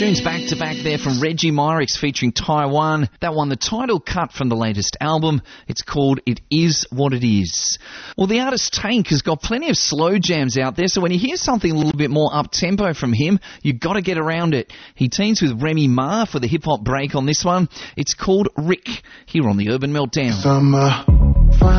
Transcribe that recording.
Tunes back to back there from Reggie Myrix featuring Taiwan. That one, the title cut from the latest album. It's called It Is What It Is. Well, the artist Tank has got plenty of slow jams out there, so when you hear something a little bit more up-tempo from him, you've got to get around it. He teams with Remy Ma for the hip-hop break on this one. It's called Rick, here on the Urban Meltdown.